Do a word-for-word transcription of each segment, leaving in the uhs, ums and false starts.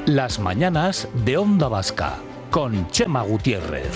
Las mañanas de Onda Vasca, con Chema Gutiérrez.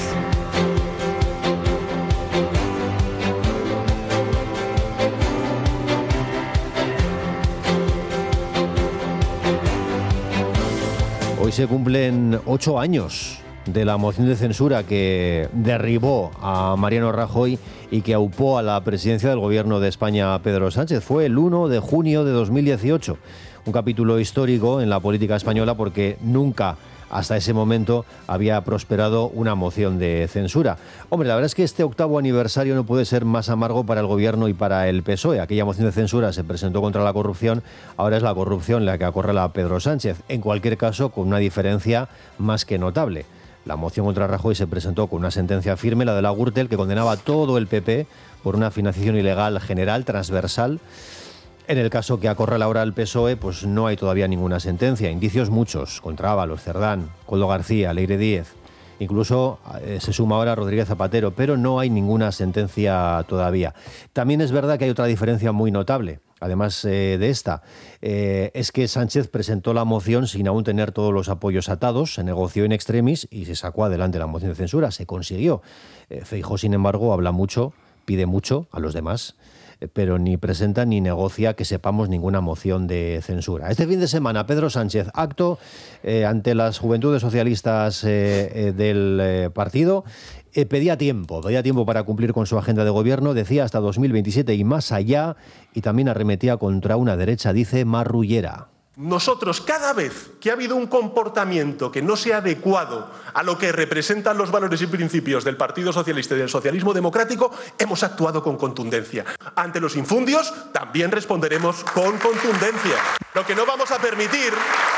Hoy se cumplen ocho años de la moción de censura que derribó a Mariano Rajoy y que aupó a la presidencia del gobierno de España a Pedro Sánchez. Fue el uno de junio de dos mil dieciocho, un capítulo histórico en la política española porque nunca hasta ese momento había prosperado una moción de censura. Hombre, la verdad es que este octavo aniversario no puede ser más amargo para el gobierno y para el P S O E. Aquella moción de censura se presentó contra la corrupción, ahora es la corrupción la que acorrala a Pedro Sánchez. En cualquier caso, con una diferencia más que notable. La moción contra Rajoy se presentó con una sentencia firme, la de la Gürtel, que condenaba a todo el P P por una financiación ilegal general, transversal. En el caso que acorrala ahora el P S O E, pues no hay todavía ninguna sentencia. Indicios muchos, contra Ábalos, Cerdán, Koldo García, Leire Díez. Incluso eh, se suma ahora Rodríguez Zapatero, pero no hay ninguna sentencia todavía. También es verdad que hay otra diferencia muy notable. Además eh, de esta, eh, es que Sánchez presentó la moción sin aún tener todos los apoyos atados, se negoció in extremis y se sacó adelante la moción de censura, se consiguió. Eh, Feijóo, sin embargo, habla mucho, pide mucho a los demás, eh, pero ni presenta ni negocia que sepamos ninguna moción de censura. Este fin de semana, Pedro Sánchez, acto eh, ante las Juventudes Socialistas eh, eh, del eh, partido. Eh, pedía tiempo, pedía tiempo para cumplir con su agenda de gobierno, decía hasta dos mil veintisiete y más allá, y también arremetía contra una derecha, dice, marrullera. Nosotros, cada vez que ha habido un comportamiento que no sea adecuado a lo que representan los valores y principios del Partido Socialista y del socialismo democrático, hemos actuado con contundencia. Ante los infundios, también responderemos con contundencia. Lo que no vamos a permitir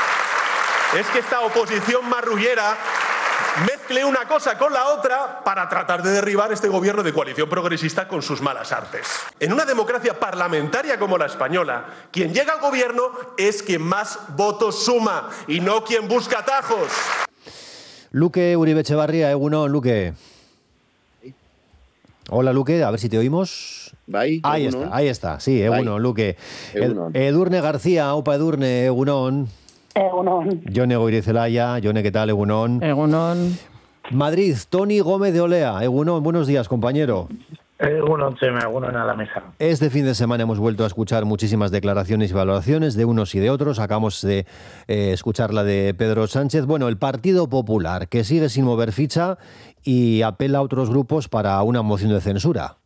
es que esta oposición marrullera mezcle una cosa con la otra para tratar de derribar este gobierno de coalición progresista con sus malas artes. En una democracia parlamentaria como la española, quien llega al gobierno es quien más votos suma y no quien busca atajos. Luque Uribe Etxebarria, egunon, Luque. Hola, Luque, a ver si te oímos. Bai, ahí egunon. está, ahí está, sí, egunon, Luque. Egunon. Edurne García, opa Edurne, egunon. Egunon. Jone Goirizelaya, Jone, ¿qué tal, egunon? Egunon. Madrid, Toni Gómez de Olea, egunon, buenos días, compañero. Egunon, Chema, egunon a la mesa. Este fin de semana hemos vuelto a escuchar muchísimas declaraciones y valoraciones de unos y de otros. Acabamos de eh, escuchar la de Pedro Sánchez. Bueno, el Partido Popular, que sigue sin mover ficha y apela a otros grupos para una moción de censura.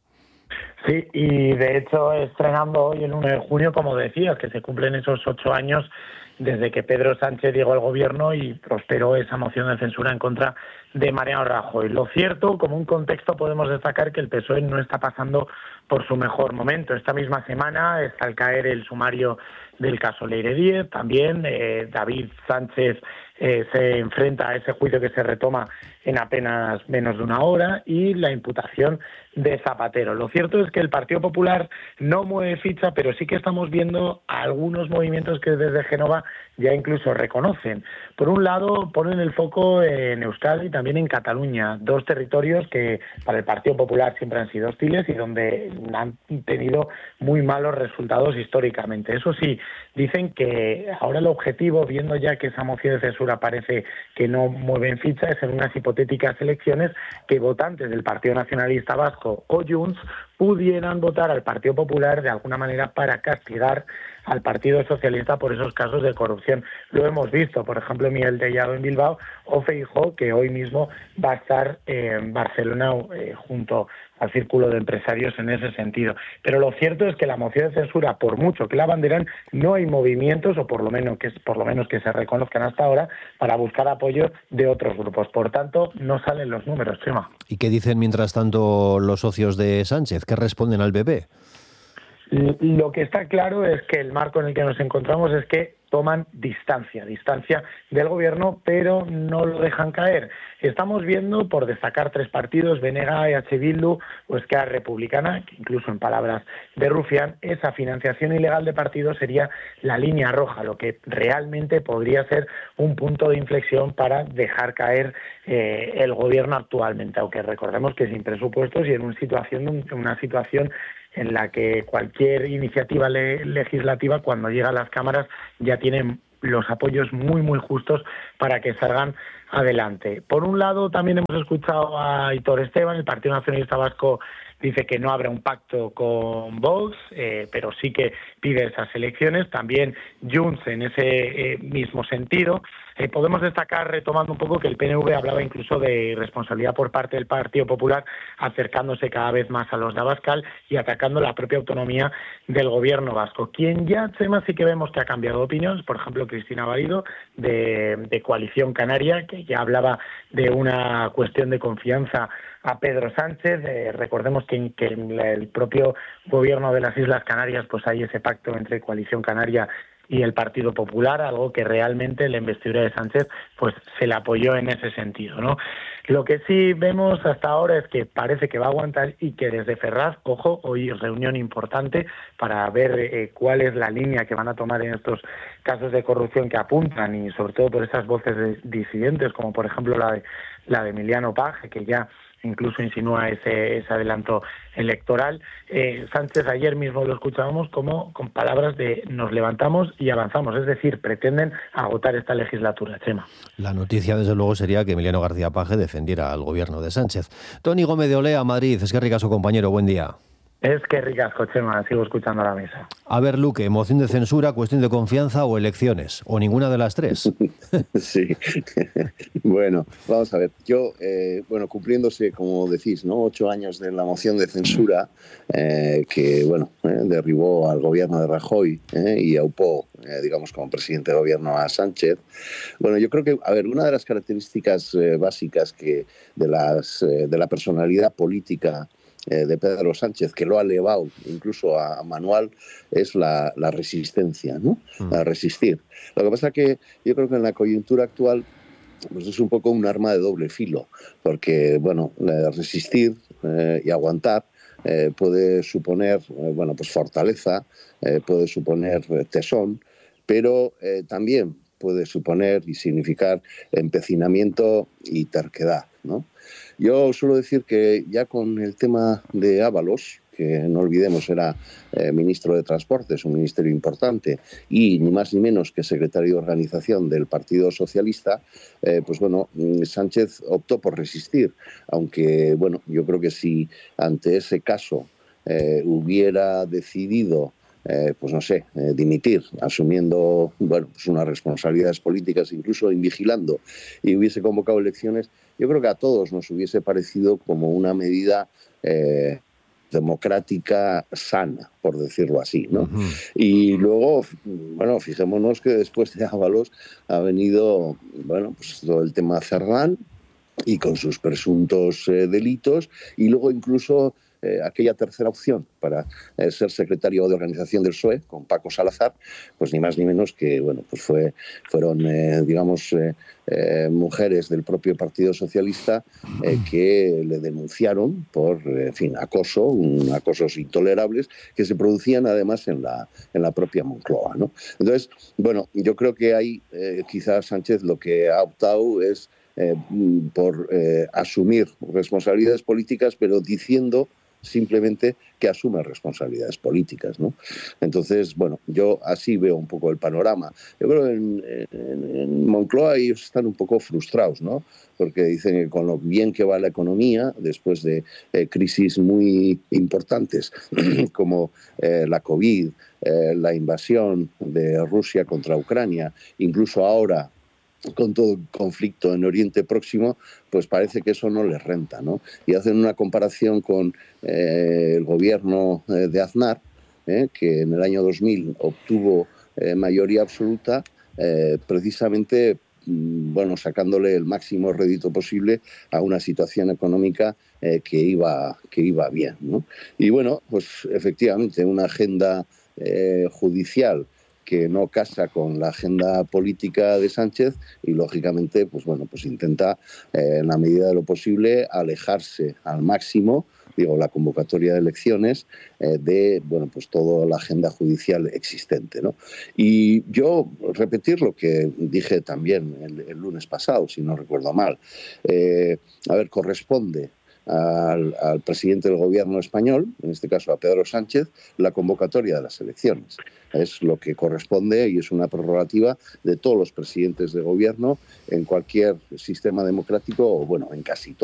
Sí, y de hecho estrenando hoy el uno de junio, como decías, que se cumplen esos ocho años desde que Pedro Sánchez llegó al gobierno y prosperó esa moción de censura en contra de Mariano Rajoy. Lo cierto, como un contexto, podemos destacar que el P S O E no está pasando por su mejor momento. Esta misma semana está al caer el sumario del caso Leire Díez. También eh, David Sánchez eh, se enfrenta a ese juicio que se retoma en apenas menos de una hora y la imputación de Zapatero. Lo cierto es que el Partido Popular no mueve ficha, pero sí que estamos viendo algunos movimientos que desde Génova ya incluso reconocen. Por un lado, ponen el foco en Euskadi y también en Cataluña, dos territorios que para el Partido Popular siempre han sido hostiles y donde han tenido muy malos resultados históricamente. Eso sí, dicen que ahora el objetivo, viendo ya que esa moción de censura parece que no mueven ficha, es en unas hipotéticas elecciones que votantes del Partido Nacionalista Vasco o Junts pudieran votar al Partido Popular de alguna manera para castigar al Partido Socialista por esos casos de corrupción. Lo hemos visto, por ejemplo, Miguel Tellado en Bilbao o Feijóo, que hoy mismo va a estar en Barcelona eh, junto al círculo de empresarios en ese sentido. Pero lo cierto es que la moción de censura, por mucho que la abanderan, no hay movimientos, o por lo menos que por lo menos que se reconozcan hasta ahora, para buscar apoyo de otros grupos. Por tanto, no salen los números, Chema. ¿Y qué dicen mientras tanto los socios de Sánchez? ¿Qué responden al B P? Lo que está claro es que el marco en el que nos encontramos es que toman distancia, distancia del gobierno, pero no lo dejan caer. Estamos viendo, por destacar tres partidos, B N G, E H Bildu o Esquerra Republicana, que incluso en palabras de Rufián, esa financiación ilegal de partidos sería la línea roja, lo que realmente podría ser un punto de inflexión para dejar caer eh, el gobierno actualmente, aunque recordemos que sin presupuestos y en una situación, una situación en la que cualquier iniciativa le- legislativa, cuando llega a las cámaras, ya tiene los apoyos muy, muy justos para que salgan adelante. Por un lado, también hemos escuchado a Aitor Esteban, el Partido Nacionalista Vasco dice que no habrá un pacto con Vox, eh, pero sí que pide esas elecciones. También Junts en ese eh, mismo sentido. Eh, podemos destacar, retomando un poco, que el P N V hablaba incluso de responsabilidad por parte del Partido Popular, acercándose cada vez más a los de Abascal y atacando la propia autonomía del gobierno vasco. Quien ya, Chema, sí que vemos que ha cambiado de opinión, por ejemplo, Cristina Valido, de, de Coalición Canaria, que ya hablaba de una cuestión de confianza a Pedro Sánchez. Eh, recordemos que, que en el propio gobierno de las Islas Canarias pues hay ese pacto entre Coalición Canaria y el Partido Popular, algo que realmente la investidura de Sánchez pues se le apoyó en ese sentido, ¿no? Lo que sí vemos hasta ahora es que parece que va a aguantar y que desde Ferraz, ojo, hoy reunión importante para ver eh, cuál es la línea que van a tomar en estos casos de corrupción que apuntan, y sobre todo por esas voces de disidentes, como por ejemplo la de, la de Emiliano Paje, que ya incluso insinúa ese, ese adelanto electoral. Eh, Sánchez ayer mismo lo escuchábamos como con palabras de nos levantamos y avanzamos, es decir, pretenden agotar esta legislatura, Chema. La noticia, desde luego, sería que Emiliano García Paje defendiera al gobierno de Sánchez. Toni Gómez de Olea, Madrid. Es que ricasco, compañero, buen día. Es que ricasco, Chema, sigo escuchando a la mesa. A ver, Luque, ¿moción de censura, cuestión de confianza o elecciones? ¿O ninguna de las tres? Sí. Bueno, vamos a ver. Yo, eh, bueno, cumpliéndose, como decís, ¿no? Ocho años de la moción de censura eh, que, bueno, eh, derribó al gobierno de Rajoy eh, y aupó, eh, digamos, como presidente de gobierno a Sánchez. Bueno, yo creo que, a ver, una de las características eh, básicas que de, las, eh, de la personalidad política de Pedro Sánchez, que lo ha elevado incluso a manual, es la, la resistencia, ¿no? Mm. A resistir. Lo que pasa es que yo creo que en la coyuntura actual pues es un poco un arma de doble filo, porque, bueno, resistir eh, y aguantar eh, puede suponer, eh, bueno, pues fortaleza, eh, puede suponer tesón, pero eh, también puede suponer y significar empecinamiento y terquedad, ¿no? Yo suelo decir que ya con el tema de Ábalos, que no olvidemos era eh, ministro de Transportes, un ministerio importante, y ni más ni menos que secretario de organización del Partido Socialista, eh, pues bueno, Sánchez optó por resistir, aunque bueno, yo creo que si ante ese caso eh, hubiera decidido Eh, pues no sé, eh, dimitir, asumiendo bueno, pues unas responsabilidades políticas, incluso invigilando, y hubiese convocado elecciones, yo creo que a todos nos hubiese parecido como una medida eh, democrática sana, por decirlo así, ¿no? Uh-huh. Y luego, bueno, fijémonos que después de Ábalos ha venido, bueno, pues todo el tema Cerdán y con sus presuntos eh, delitos, y luego incluso Eh, aquella tercera opción para eh, ser secretario de organización del P S O E con Paco Salazar, pues ni más ni menos que bueno, pues fue, fueron eh, digamos eh, eh, mujeres del propio Partido Socialista eh, que le denunciaron por en fin, acoso, un, acosos intolerables que se producían además en la, en la propia Moncloa, ¿no? Entonces, bueno, yo creo que ahí eh, quizás Sánchez lo que ha optado es eh, por eh, asumir responsabilidades políticas, pero diciendo simplemente que asume responsabilidades políticas, ¿no? Entonces, bueno, yo así veo un poco el panorama. Yo creo que en, en, en Moncloa ellos están un poco frustrados, ¿no? Porque dicen que con lo bien que va la economía, después de eh, crisis muy importantes como eh, la COVID, eh, la invasión de Rusia contra Ucrania, incluso ahora con todo el conflicto en Oriente Próximo, pues parece que eso no les renta, ¿no? Y hacen una comparación con eh, el gobierno eh, de Aznar, eh, que en el año dos mil obtuvo eh, mayoría absoluta, eh, precisamente, bueno, sacándole el máximo rédito posible a una situación económica eh, que iba, que iba bien, ¿no? Y bueno, pues efectivamente una agenda eh, judicial que no casa con la agenda política de Sánchez y, lógicamente, pues bueno, pues intenta, eh, en la medida de lo posible, alejarse al máximo, digo, la convocatoria de elecciones, eh, de, bueno, pues toda la agenda judicial existente, ¿no? Y yo, repetir lo que dije también el, el lunes pasado, si no recuerdo mal, eh, a ver, corresponde al, al presidente del gobierno español, en este caso a Pedro Sánchez, la convocatoria de las elecciones. Es lo que corresponde y es una prerrogativa de todos los presidentes de gobierno en cualquier sistema democrático o, bueno, en casi todos.